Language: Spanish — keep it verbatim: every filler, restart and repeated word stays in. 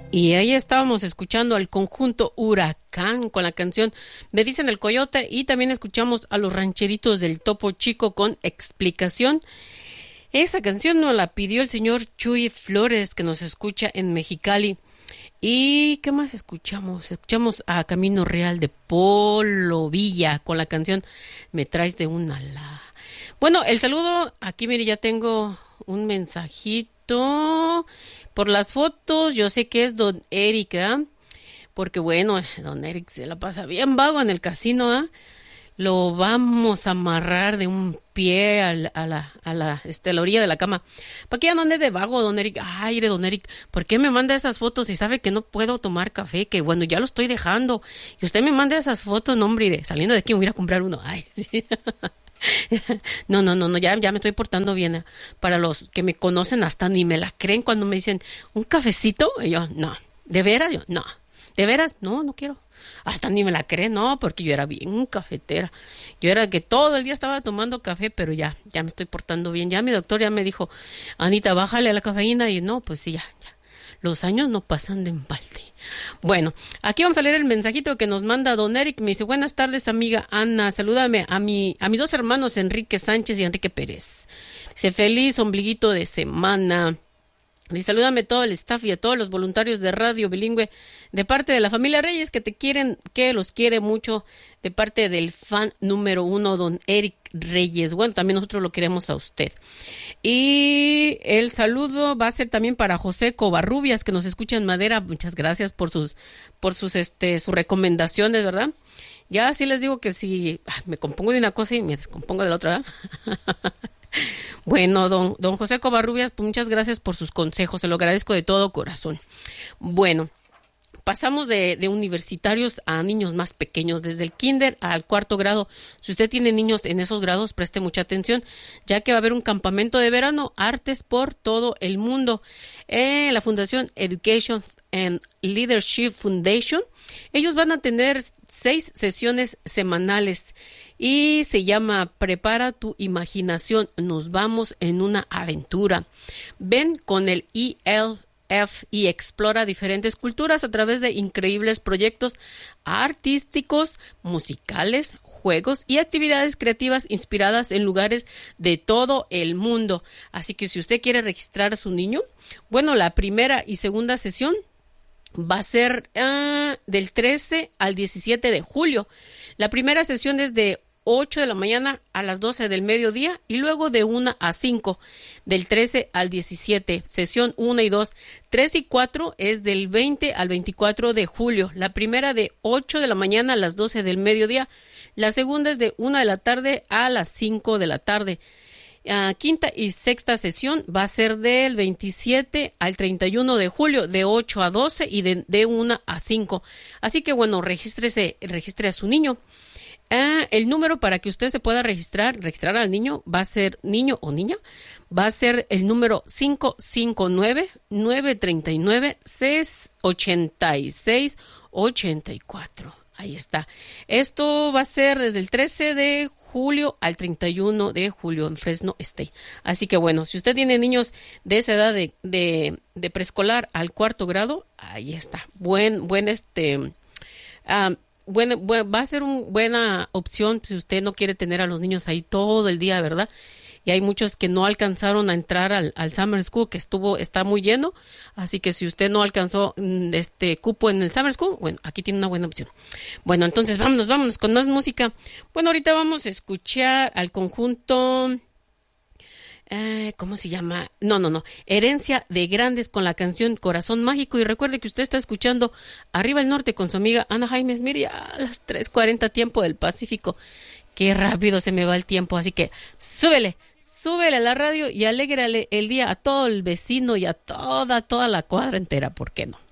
Y ahí estábamos escuchando al conjunto Huracán con la canción Me Dicen el Coyote, y también escuchamos a los Rancheritos del Topo Chico con Explicación. Esa canción nos la pidió el señor Chuy Flores, que nos escucha en Mexicali. ¿Y qué más escuchamos? Escuchamos a Camino Real de Polo Villa con la canción Me Traes de un Ala. Bueno, el saludo, aquí mire, ya tengo un mensajito por las fotos. Yo sé que es don Eric, ¿eh? Porque bueno, don Eric se la pasa bien vago en el casino, ¿eh? Lo vamos a amarrar de un pie a la, a la, a la, este, la orilla de la cama. ¿Para qué ya no ande de vago, don Eric? Ay, don Eric, ¿por qué me manda esas fotos y sabe que no puedo tomar café? Que bueno, ya lo estoy dejando. Y usted me manda esas fotos, no, hombre, saliendo de aquí me voy a ir a comprar uno. Ay, sí. No, no, no, no, ya, ya me estoy portando bien. ¿Eh? Para los que me conocen hasta ni me la creen cuando me dicen, ¿un cafecito? Y yo, no. ¿De veras? Yo, no. ¿De veras? No, no quiero. Hasta ni me la creen, no, porque yo era bien cafetera. Yo era que todo el día estaba tomando café, pero ya, ya me estoy portando bien. Ya mi doctor ya me dijo, Anita, bájale a la cafeína. Y no, pues sí, ya, ya. Los años no pasan de embalde. Bueno, aquí vamos a leer el mensajito que nos manda don Eric. Me dice, buenas tardes, amiga Ana. Salúdame a mi, a mis dos hermanos, Enrique Sánchez y Enrique Pérez. Dice, feliz ombliguito de semana. Y salúdame a todo el staff y a todos los voluntarios de Radio Bilingüe de parte de la familia Reyes, que te quieren, que los quiere mucho, de parte del fan número uno, don Eric Reyes. Bueno, también nosotros lo queremos a usted. Y el saludo va a ser también para José Covarrubias, que nos escucha en Madera. Muchas gracias por sus, por sus, este, sus recomendaciones, ¿verdad? Ya sí les digo que si me compongo de una cosa y me descompongo de la otra, ¿verdad? Bueno, don, don José Covarrubias, pues muchas gracias por sus consejos, se lo agradezco de todo corazón. Bueno, pasamos de, de universitarios a niños más pequeños, desde el kinder al cuarto grado. Si usted tiene niños en esos grados, preste mucha atención, ya que va a haber un campamento de verano, artes por todo el mundo. Eh, la Fundación Education and Leadership Foundation, ellos van a tener seis sesiones semanales y se llama Prepara tu imaginación, nos vamos en una aventura. Ven con el E L F y explora diferentes culturas a través de increíbles proyectos artísticos, musicales, juegos y actividades creativas inspiradas en lugares de todo el mundo. Así que si usted quiere registrar a su niño, bueno, la primera y segunda sesión va a ser uh, del trece al diecisiete de julio. La primera sesión es de ocho de la mañana a las doce del mediodía y luego de una a cinco, del trece al diecisiete. Sesión uno y dos. tres y cuatro es del veinte al veinticuatro de julio. La primera de ocho de la mañana a las doce del mediodía. La segunda es de una de la tarde a las cinco de la tarde. Uh, quinta y sexta sesión va a ser del veintisiete al treinta y uno de julio, de ocho a doce y de, de una a cinco. Así que bueno, regístrese, registre a su niño. Uh, el número para que usted se pueda registrar, registrar al niño, va a ser niño o niña, va a ser el número cinco cinco nueve, nueve tres nueve, seis ocho seis, ocho cuatro. Ahí está. Esto va a ser desde el trece de julio al treinta y uno de julio en Fresno State. Así que bueno, si usted tiene niños de esa edad de, de, de preescolar al cuarto grado, ahí está. Buen, buen este, um, buen, buen, va a ser una buena opción si usted no quiere tener a los niños ahí todo el día, ¿verdad? Y hay muchos que no alcanzaron a entrar al, al Summer School, que estuvo, está muy lleno. Así que si usted no alcanzó este cupo en el Summer School, bueno, aquí tiene una buena opción. Bueno, entonces vámonos, vámonos con más música. Bueno, ahorita vamos a escuchar al conjunto, eh, ¿cómo se llama? No, no, no, Herencia de Grandes con la canción Corazón Mágico. Y recuerde que usted está escuchando Arriba el Norte con su amiga Ana Jaimes. Mire, a las tres cuarenta tiempo del Pacífico. Qué rápido se me va el tiempo, así que súbele. Súbele a la radio y alégrale el día a todo el vecino y a toda, toda la cuadra entera, ¿por qué no?